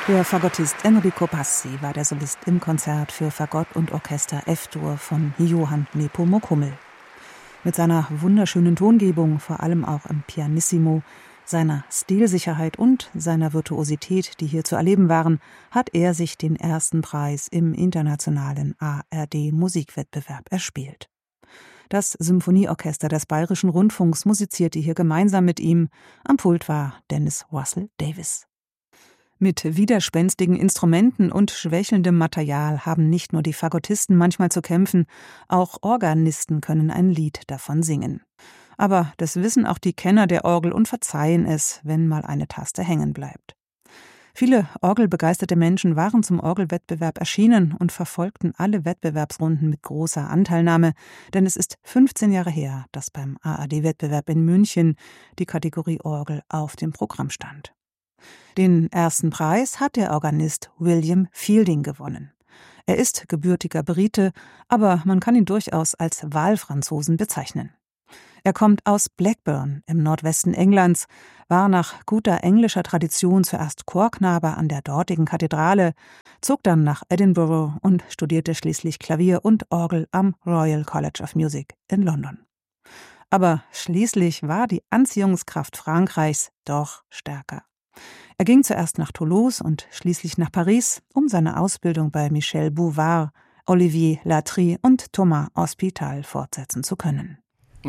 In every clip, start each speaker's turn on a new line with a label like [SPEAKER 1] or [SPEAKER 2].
[SPEAKER 1] Der Fagottist Enrico Bassi war der Solist im Konzert für Fagott und Orchester F-Dur von Johann Nepomuk Hummel. Mit seiner wunderschönen Tongebung, vor allem auch im Pianissimo, seiner Stilsicherheit und seiner Virtuosität, die hier zu erleben waren, hat er sich den ersten Preis im internationalen ARD-Musikwettbewerb erspielt. Das Symphonieorchester des Bayerischen Rundfunks musizierte hier gemeinsam mit ihm. Am Pult war Dennis Russell Davis. Mit widerspenstigen Instrumenten und schwächelndem Material haben nicht nur die Fagottisten manchmal zu kämpfen, auch Organisten können ein Lied davon singen. Aber das wissen auch die Kenner der Orgel und verzeihen es, wenn mal eine Taste hängen bleibt. Viele orgelbegeisterte Menschen waren zum Orgelwettbewerb erschienen und verfolgten alle Wettbewerbsrunden mit großer Anteilnahme, denn es ist 15 Jahre her, dass beim ARD-Wettbewerb in München die Kategorie Orgel auf dem Programm stand. Den ersten Preis hat der Organist William Fielding gewonnen. Er ist gebürtiger Brite, aber man kann ihn durchaus als Wahlfranzosen bezeichnen. Er kommt aus Blackburn im Nordwesten Englands, war nach guter englischer Tradition zuerst Chorknabe an der dortigen Kathedrale, zog dann nach Edinburgh und studierte schließlich Klavier und Orgel am Royal College of Music in London. Aber schließlich war die Anziehungskraft Frankreichs doch stärker. Er ging zuerst nach Toulouse und schließlich nach Paris, um seine Ausbildung bei Michel Bouvard, Olivier Latry und Thomas Hospital fortsetzen zu können.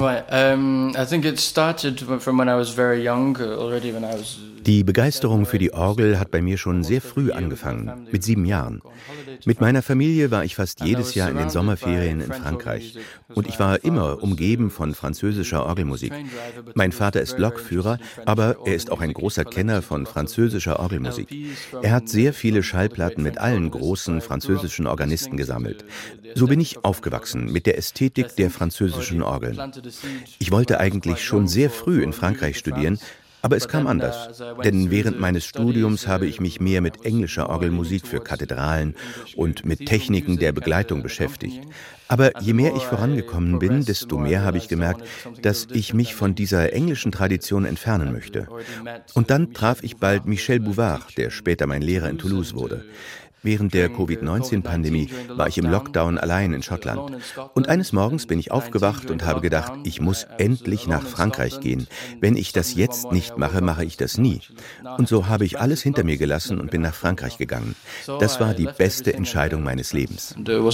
[SPEAKER 2] Die Begeisterung für die Orgel hat bei mir schon sehr früh angefangen, mit 7 Jahren. Mit meiner Familie war ich fast jedes Jahr in den Sommerferien in Frankreich und ich war immer umgeben von französischer Orgelmusik. Mein Vater ist Lokführer, aber er ist auch ein großer Kenner von französischer Orgelmusik. Er hat sehr viele Schallplatten mit allen großen französischen Organisten gesammelt. So bin ich aufgewachsen mit der Ästhetik der französischen Orgeln. Ich wollte eigentlich schon sehr früh in Frankreich studieren, aber es kam anders, denn während meines Studiums habe ich mich mehr mit englischer Orgelmusik für Kathedralen und mit Techniken der Begleitung beschäftigt. Aber je mehr ich vorangekommen bin, desto mehr habe ich gemerkt, dass ich mich von dieser englischen Tradition entfernen möchte. Und dann traf ich bald Michel Bouvard, der später mein Lehrer in Toulouse wurde. Während der Covid-19-Pandemie war ich im Lockdown allein in Schottland. Und eines Morgens bin ich aufgewacht und habe gedacht, ich muss endlich nach Frankreich gehen. Wenn ich das jetzt nicht mache, mache ich das nie. Und so habe ich alles hinter mir gelassen und bin nach Frankreich gegangen. Das war die beste Entscheidung meines Lebens.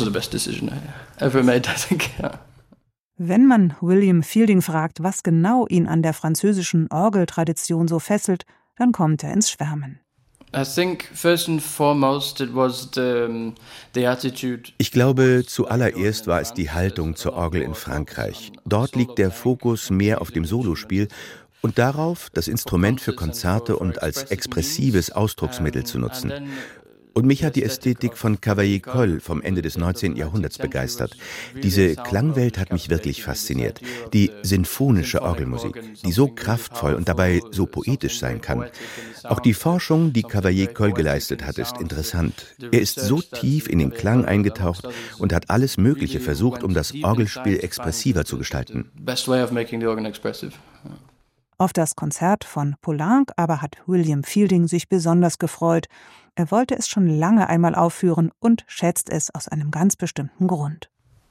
[SPEAKER 1] Wenn man William Fielding fragt, was genau ihn an der französischen Orgeltradition so fesselt, dann kommt er ins Schwärmen.
[SPEAKER 2] Ich glaube, zuallererst war es die Haltung zur Orgel in Frankreich. Dort liegt der Fokus mehr auf dem Solospiel und darauf, das Instrument für Konzerte und als expressives Ausdrucksmittel zu nutzen. Und mich hat die Ästhetik von Cavaillé-Coll vom Ende des 19. Jahrhunderts begeistert. Diese Klangwelt hat mich wirklich fasziniert. Die sinfonische Orgelmusik, die so kraftvoll und dabei so poetisch sein kann. Auch die Forschung, die Cavaillé-Coll geleistet hat, ist interessant. Er ist so tief in den Klang eingetaucht und hat alles Mögliche versucht, um das Orgelspiel expressiver zu gestalten.
[SPEAKER 1] Auf das Konzert von Poulenc aber hat William Fielding sich besonders gefreut. Er wollte es schon lange einmal aufführen und schätzt es aus einem ganz bestimmten Grund.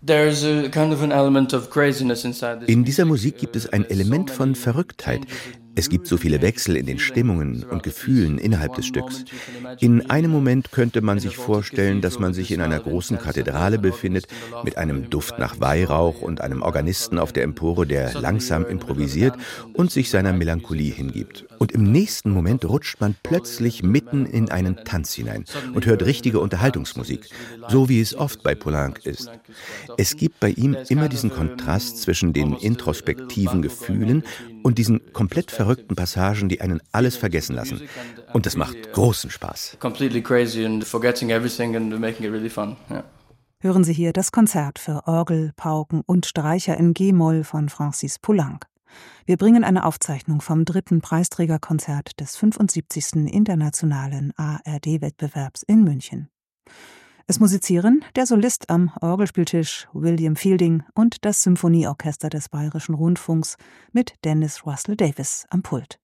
[SPEAKER 2] In dieser Musik gibt es ein Element von Verrücktheit. Es gibt so viele Wechsel in den Stimmungen und Gefühlen innerhalb des Stücks. In einem Moment könnte man sich vorstellen, dass man sich in einer großen Kathedrale befindet, mit einem Duft nach Weihrauch und einem Organisten auf der Empore, der langsam improvisiert und sich seiner Melancholie hingibt. Und im nächsten Moment rutscht man plötzlich mitten in einen Tanz hinein und hört richtige Unterhaltungsmusik, so wie es oft bei Poulenc ist. Es gibt bei ihm immer diesen Kontrast zwischen den introspektiven Gefühlen und diesen komplett verrückten Passagen, die einen alles vergessen lassen. Und das macht großen Spaß.
[SPEAKER 1] Hören Sie hier das Konzert für Orgel, Pauken und Streicher in G-Moll von Francis Poulenc. Wir bringen eine Aufzeichnung vom 3. Preisträgerkonzert des 75. Internationalen ARD-Wettbewerbs in München. Es musizieren der Solist am Orgelspieltisch William Fielding und das Symphonieorchester des Bayerischen Rundfunks mit Dennis Russell Davis am Pult.